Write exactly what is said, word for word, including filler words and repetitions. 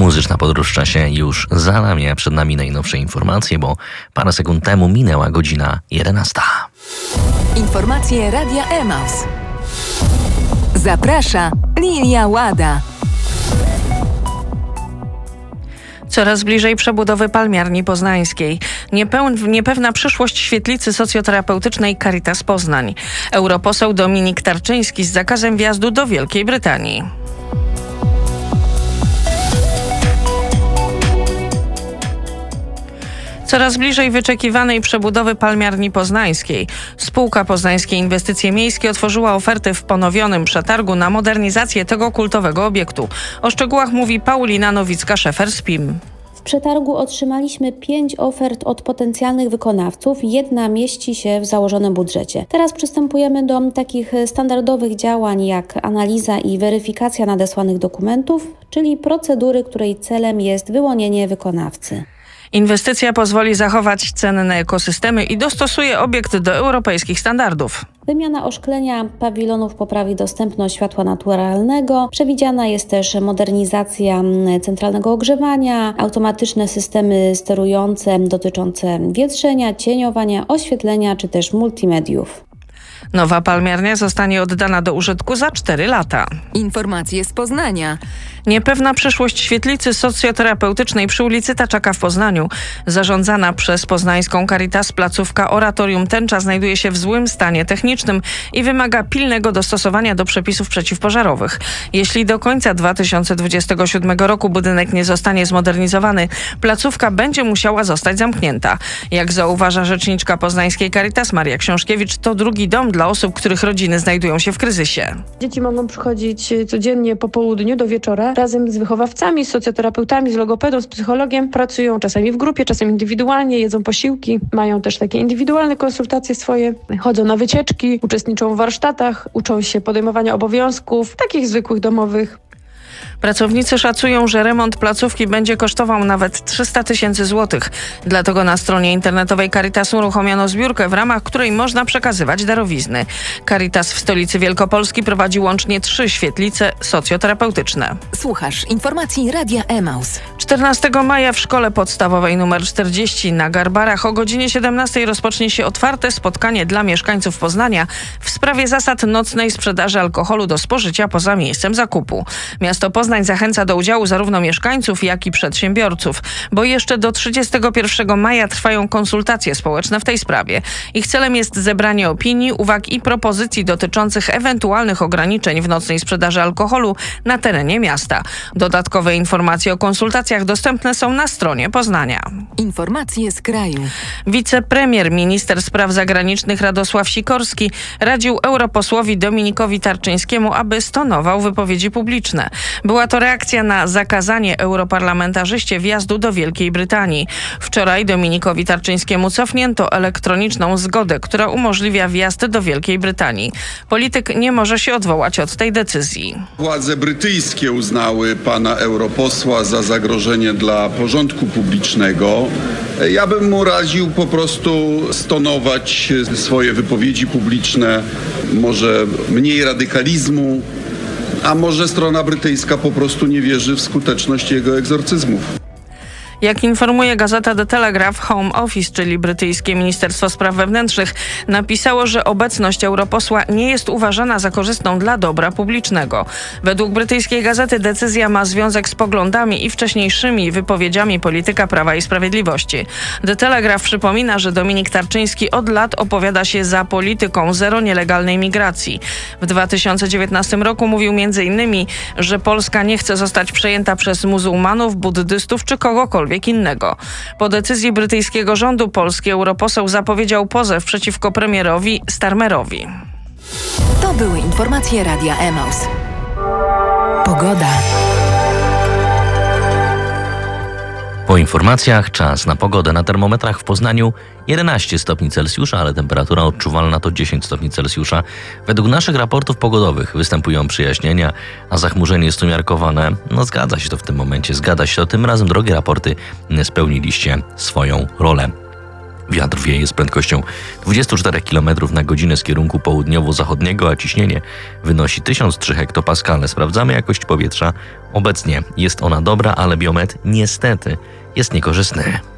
Muzyczna podróż w czasie już za nami, a przed nami najnowsze informacje, bo parę sekund temu minęła godzina jedenasta. Informacje Radia Emaus. Zaprasza Lilia Łada. Coraz bliżej przebudowy Palmiarni Poznańskiej. Niepeł- niepewna przyszłość świetlicy socjoterapeutycznej Caritas Poznań. Europoseł Dominik Tarczyński z zakazem wjazdu do Wielkiej Brytanii. Coraz bliżej wyczekiwanej przebudowy Palmiarni Poznańskiej. Spółka Poznańskie Inwestycje Miejskie otworzyła oferty w ponowionym przetargu na modernizację tego kultowego obiektu. O szczegółach mówi Paulina Nowicka-Szefer z P I M. W przetargu otrzymaliśmy pięć ofert od potencjalnych wykonawców. Jedna mieści się w założonym budżecie. Teraz przystępujemy do takich standardowych działań jak analiza i weryfikacja nadesłanych dokumentów, czyli procedury, której celem jest wyłonienie wykonawcy. Inwestycja pozwoli zachować cenne ekosystemy i dostosuje obiekt do europejskich standardów. Wymiana oszklenia pawilonów poprawi dostępność światła naturalnego. Przewidziana jest też modernizacja centralnego ogrzewania, automatyczne systemy sterujące dotyczące wietrzenia, cieniowania, oświetlenia czy też multimediów. Nowa palmiarnia zostanie oddana do użytku za cztery lata. Informacje z Poznania. Niepewna przyszłość świetlicy socjoterapeutycznej przy ulicy Taczaka w Poznaniu. Zarządzana przez poznańską Caritas placówka Oratorium Tęcza znajduje się w złym stanie technicznym i wymaga pilnego dostosowania do przepisów przeciwpożarowych. Jeśli do końca dwa tysiące dwudziestego siódmego roku budynek nie zostanie zmodernizowany, placówka będzie musiała zostać zamknięta. Jak zauważa rzeczniczka poznańskiej Caritas Maria Książkiewicz, to drugi dom dla osób, których rodziny znajdują się w kryzysie. Dzieci mogą przychodzić codziennie po południu do wieczora razem z wychowawcami, z socjoterapeutami, z logopedą, z psychologiem. Pracują czasami w grupie, czasem indywidualnie, jedzą posiłki, mają też takie indywidualne konsultacje swoje, chodzą na wycieczki, uczestniczą w warsztatach, uczą się podejmowania obowiązków, takich zwykłych domowych. Pracownicy szacują, że remont placówki będzie kosztował nawet trzysta tysięcy złotych. Dlatego na stronie internetowej Caritasu uruchomiono zbiórkę, w ramach której można przekazywać darowizny. Caritas w stolicy Wielkopolski prowadzi łącznie trzy świetlice socjoterapeutyczne. Słuchasz informacji Radia Emaus. czternastego maja w szkole podstawowej nr czterdzieści na Garbarach o godzinie siedemnastej rozpocznie się otwarte spotkanie dla mieszkańców Poznania w sprawie zasad nocnej sprzedaży alkoholu do spożycia poza miejscem zakupu. Miasto Poznań zachęca do udziału zarówno mieszkańców, jak i przedsiębiorców, bo jeszcze do trzydziestego pierwszego maja trwają konsultacje społeczne w tej sprawie. Ich celem jest zebranie opinii, uwag i propozycji dotyczących ewentualnych ograniczeń w nocnej sprzedaży alkoholu na terenie miasta. Dodatkowe informacje o konsultacjach dostępne są na stronie Poznania. Informacje z kraju. Wicepremier, minister spraw zagranicznych Radosław Sikorski radził europosłowi Dominikowi Tarczyńskiemu, aby stonował wypowiedzi publiczne. Była to reakcja na zakazanie europarlamentarzyście wjazdu do Wielkiej Brytanii. Wczoraj Dominikowi Tarczyńskiemu cofnięto elektroniczną zgodę, która umożliwia wjazd do Wielkiej Brytanii. Polityk nie może się odwołać od tej decyzji. Władze brytyjskie uznały pana europosła za zagrożenie dla porządku publicznego. Ja bym mu radził po prostu stonować swoje wypowiedzi publiczne, może mniej radykalizmu, a może strona brytyjska po prostu nie wierzy w skuteczność jego egzorcyzmów. Jak informuje gazeta The Telegraph, Home Office, czyli brytyjskie Ministerstwo Spraw Wewnętrznych, napisało, że obecność europosła nie jest uważana za korzystną dla dobra publicznego. Według brytyjskiej gazety decyzja ma związek z poglądami i wcześniejszymi wypowiedziami polityka Prawa i Sprawiedliwości. The Telegraph przypomina, że Dominik Tarczyński od lat opowiada się za polityką zero nielegalnej migracji. W dwa tysiące dziewiętnastym roku mówił między innymi, że Polska nie chce zostać przejęta przez muzułmanów, buddystów czy kogokolwiek innego. Po decyzji brytyjskiego rządu polski europoseł zapowiedział pozew przeciwko premierowi Starmerowi. To były informacje Radia Emaus. Pogoda. Po informacjach czas na pogodę. Na termometrach w Poznaniu jedenaście stopni Celsjusza, ale temperatura odczuwalna to dziesięć stopni Celsjusza. Według naszych raportów pogodowych występują przyjaśnienia, a zachmurzenie jest umiarkowane. No zgadza się to w tym momencie, zgadza się to. Tym razem, drogie raporty, spełniliście swoją rolę. Wiatr wieje z prędkością dwadzieścia cztery kilometrów na godzinę z kierunku południowo-zachodniego, a ciśnienie wynosi tysiąc trzy hektopaskale. Sprawdzamy jakość powietrza. Obecnie jest ona dobra, ale biometr niestety jest niekorzystny.